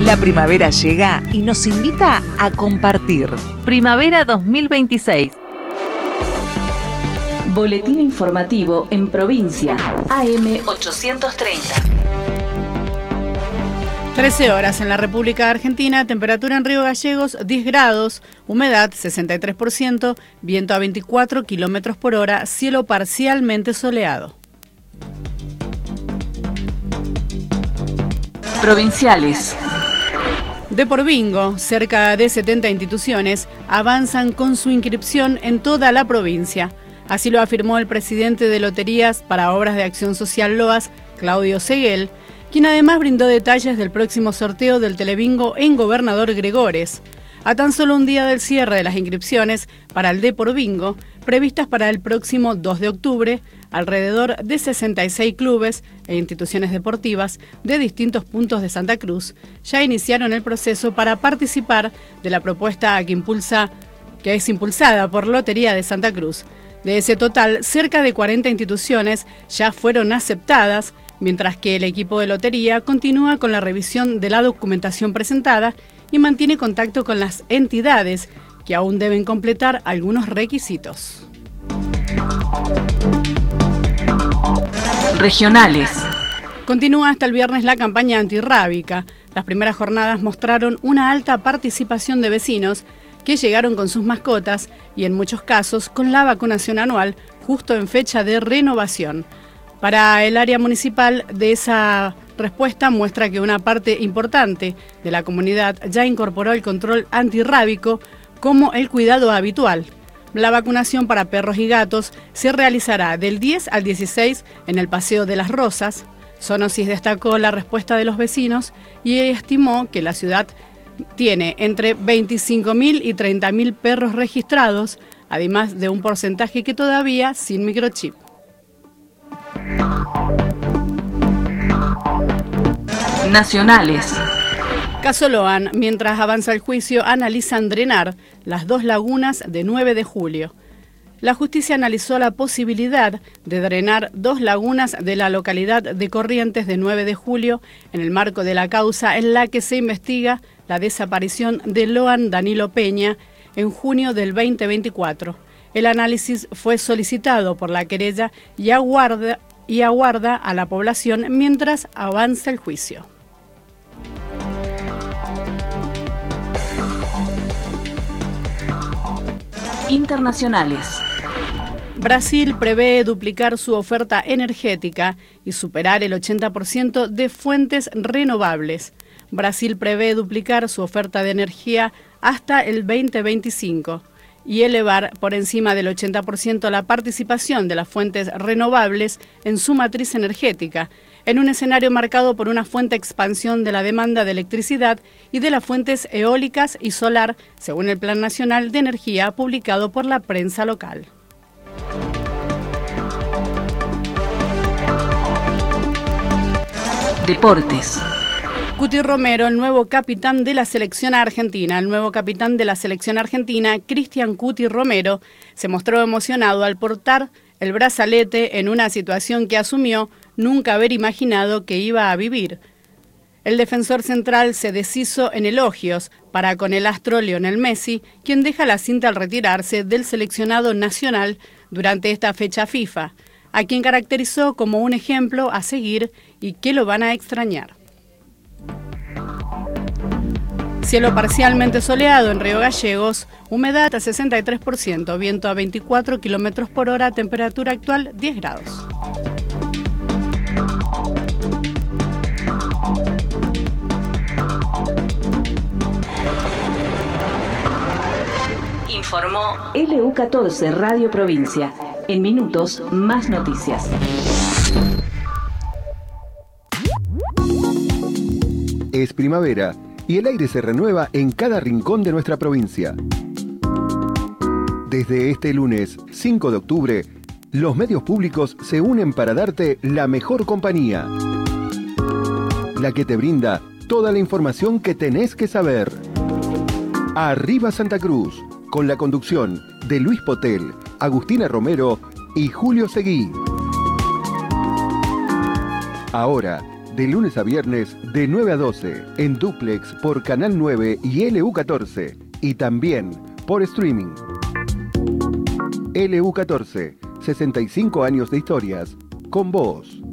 La primavera llega y nos invita a compartir. Primavera 2026. Boletín informativo en provincia. AM 830. 13 horas en la República Argentina, temperatura en Río Gallegos 10 grados, humedad 63%, viento a 24 kilómetros por hora, cielo parcialmente soleado. Provinciales. De por bingo, cerca de 70 instituciones avanzan con su inscripción en toda la provincia. Así lo afirmó el presidente de Loterías para Obras de Acción Social LOAS, Claudio Seguel, quien además brindó detalles del próximo sorteo del Telebingo en Gobernador Gregores. A tan solo un día del cierre de las inscripciones para el De por Bingo, previstas para el próximo 2 de octubre, alrededor de 66 clubes e instituciones deportivas de distintos puntos de Santa Cruz ya iniciaron el proceso para participar de la propuesta que es impulsada por Lotería de Santa Cruz. De ese total, cerca de 40 instituciones ya fueron aceptadas, mientras que el equipo de lotería continúa con la revisión de la documentación presentada y mantiene contacto con las entidades que aún deben completar algunos requisitos. Regionales. Continúa hasta el viernes la campaña antirrábica. Las primeras jornadas mostraron una alta participación de vecinos que llegaron con sus mascotas y en muchos casos con la vacunación anual justo en fecha de renovación. Para el área municipal, de esa respuesta muestra que una parte importante de la comunidad ya incorporó el control antirrábico como el cuidado habitual. La vacunación para perros y gatos se realizará del 10 al 16 en el Paseo de las Rosas. Sonosis destacó la respuesta de los vecinos y estimó que la ciudad tiene entre 25.000 y 30.000 perros registrados, además de un porcentaje que todavía sin microchip. Nacionales. Caso Loan, mientras avanza el juicio, analizan drenar las 2 lagunas de 9 de julio. La justicia analizó la posibilidad de drenar 2 lagunas de la localidad de Corrientes de 9 de julio en el marco de la causa en la que se investiga la desaparición de Loan Danilo Peña en junio del 2024. El análisis fue solicitado por la querella y aguarda a la población mientras avanza el juicio. Internacionales. Brasil prevé duplicar su oferta energética y superar el 80% de fuentes renovables. Brasil prevé duplicar su oferta de energía hasta el 2025 y elevar por encima del 80% la participación de las fuentes renovables en su matriz energética, en un escenario marcado por una fuerte expansión de la demanda de electricidad y de las fuentes eólicas y solar, según el Plan Nacional de Energía publicado por la prensa local. Deportes. Cuti Romero, el nuevo capitán de la selección argentina. El nuevo capitán de la selección argentina, Cristian Cuti Romero, se mostró emocionado al portar el brazalete en una situación que asumió nunca haber imaginado que iba a vivir. El defensor central se deshizo en elogios para con el astro Lionel Messi, quien deja la cinta al retirarse del seleccionado nacional durante esta fecha FIFA, a quien caracterizó como un ejemplo a seguir y que lo van a extrañar. Cielo parcialmente soleado en Río Gallegos, humedad a 63%, viento a 24 kilómetros por hora, temperatura actual 10 grados. Informó LU14 Radio Provincia. En minutos, más noticias. Es primavera y el aire se renueva en cada rincón de nuestra provincia. Desde este lunes 5 de octubre, los medios públicos se unen para darte la mejor compañía. La que te brinda toda la información que tenés que saber. Arriba Santa Cruz, con la conducción de Luis Potel, Agustina Romero y Julio Seguí. Ahora, de lunes a viernes de 9 a 12, en dúplex por Canal 9 y LU14, y también por streaming. LU14, 65 años de historias, con vos.